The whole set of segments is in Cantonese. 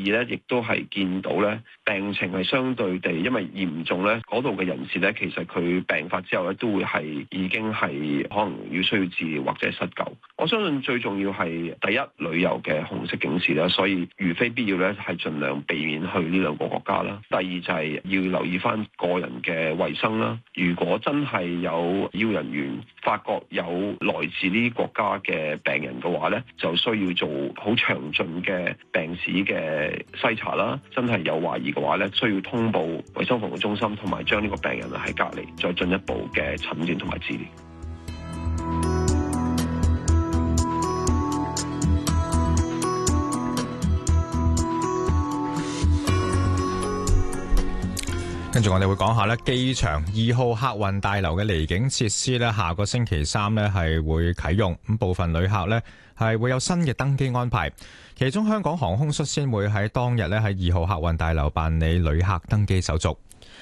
咧，亦都係見到咧病情係相對地，因為嚴重咧，嗰度嘅人士咧，其實佢病發之後咧，都會係已經係可能要需要治療或者失救。我相信最重要係第一，旅遊嘅紅色警示啦，所以如非必要咧，係盡量避免去呢兩個國家啦。第二就係要留意翻個人嘅衛生啦。如果真係有醫護人員發覺有來自呢啲國家嘅病人嘅話咧，就需要做好詳盡嘅病史嘅篩查啦。真係有懷疑嘅話咧，需要通報衛生防護中心，同埋將呢個病人喺隔離，再進一步嘅診斷同埋治療。 跟住我哋會講下咧，機場2號客運大樓嘅離境設施咧，下個星期三咧係會啟用，咁部分旅客咧係會有新嘅登機安排，其中香港航空率先會喺當日咧喺2號客運大樓辦理旅客登機手續。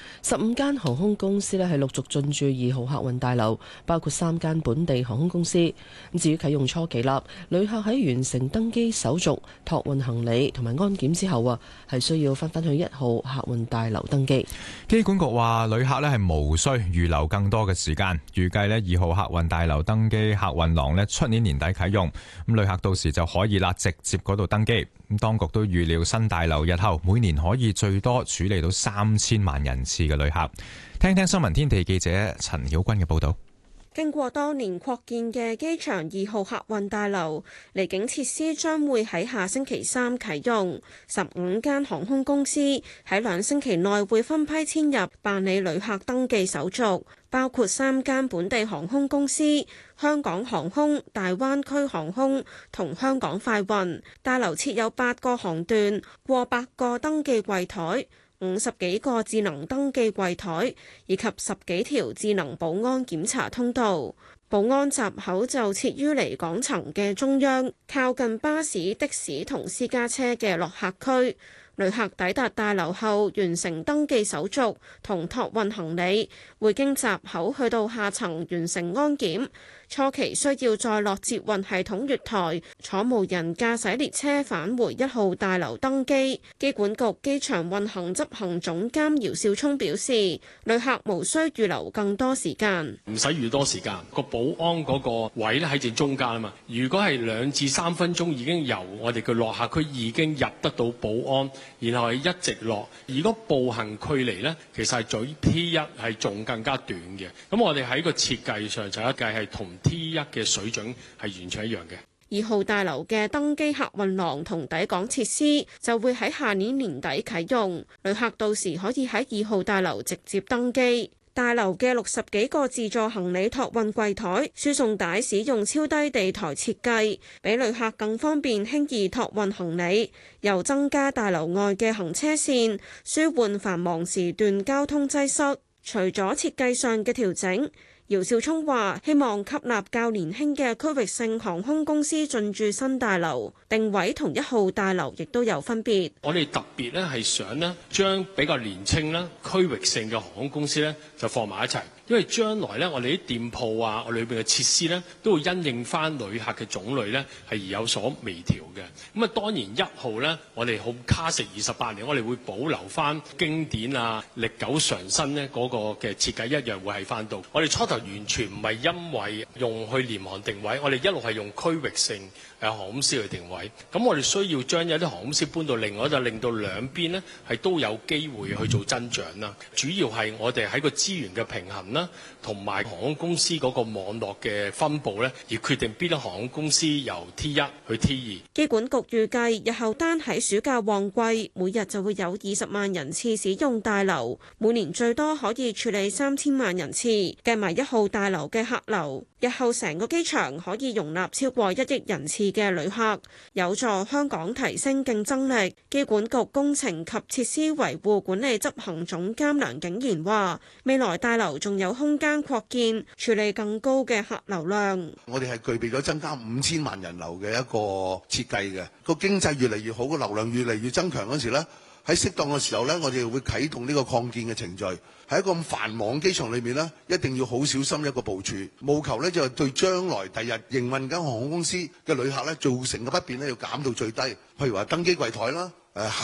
15間航空公司咧係陸續進駐2號客運大樓，包括3間本地航空公司。至於啟用初期啦，旅客喺完成登機手續、託運行李同埋安檢之後係需要翻去1號客運大樓登機。 機管局話，旅客咧係無需預留更多嘅時間，預計咧2號客運大樓登機客運廊咧出年年底啟用，咁旅客到時就可以直接嗰度登機。咁當局都預料新大樓日後每年可以最多處理到3000萬人次嘅旅客。聽聽新聞天地記者陳曉君嘅報道。 經過多年擴建嘅機場2號客運大樓離境設施將會喺下星期三啟用。15間航空公司喺2星期內會分批遷入辦理旅客登記手續，包括3間本地航空公司、香港航空、大灣區航空同香港快運。大樓設有8個航段、過百個登記櫃台、50幾個智能登記櫃台以及10幾條智能保安檢查通道。保安閘口就設於離港層嘅中央，靠近巴士、的士同私家車嘅落客區。旅客抵達大樓後完成登記手續同託運行李，會經閘口去到下層完成安檢。初期需要再落捷運系統月台，坐無人駕駛列車返回1號大樓登機。機管局機場運行執行總監姚少聰表示，旅客無需預留更多時間， 唔使預多時間。個保安嗰個位咧喺正中間啊嘛。如果係2至3分鐘已經由我哋嘅落客區已經入得到保安，然後係一直落。如果步行距離呢，其實係比 T1 係仲更加短嘅。咁我哋喺個設計上就一計係同T1 嘅水準係完全一樣嘅。 2號大樓嘅登機客運廊同抵港設施就會喺下年年底啟用，旅客到時可以喺2號大樓直接登機。大樓嘅60幾個自助行李託運櫃台、輸送帶使用超低地台設計，俾旅客更方便輕易託運行李，又增加大樓外嘅行車線，舒緩繁忙時段交通擠塞。除咗設計上嘅調整，姚少聰話：希望吸納較年輕嘅區域性航空公司進駐新大樓，定位同1號大樓亦都有分別。 我哋特別咧係想咧將比較年輕啦區域性嘅航空公司咧就放埋一齊。因為將來咧，我哋啲店鋪啊，我裏邊嘅設施咧，都會因應翻旅客嘅種類咧，係而有所微調嘅。咁啊，當然1號咧，我哋好卡食28年，我哋會保留翻經典啊、歷久常新咧嗰個嘅設計一樣會喺翻度。我哋初頭完全唔係因為用去廉航定位，我哋一路係用區域性航空公司去定位。咁我哋需要將一啲航空公司搬到另外，就令到兩邊呢係都有機會去做增長啦。主要係我哋喺個資源嘅平衡啦，同埋航空公司嗰個網絡嘅分佈呢，而決定邊啲航空公司由 T1 去 T2。 機管局預計日後單喺暑假旺季，每日就會有20萬人次使用大樓，每年最多可以處理3000萬人次，計埋1號大樓嘅客流，日後成個機場可以容納超過1億人次嘅旅客，有助香港提升競爭力。機管局工程及設施維護管理執行總監梁景賢話：未來大樓仲有空間擴建，處理更高嘅客流量。 我哋係具備咗增加5000萬人流嘅一個設計嘅，個經濟越嚟越好，個流量越嚟越增強嗰時呢，喺適當嘅時候呢，我哋會啟動呢個擴建嘅程序。喺一個咁繁忙機場裏面呢，一定要好小心一個部署，務求呢，就係對將來第日營運緊航空公司嘅旅客呢造成嘅不便呢，要減到最低。譬如話登機櫃台啦，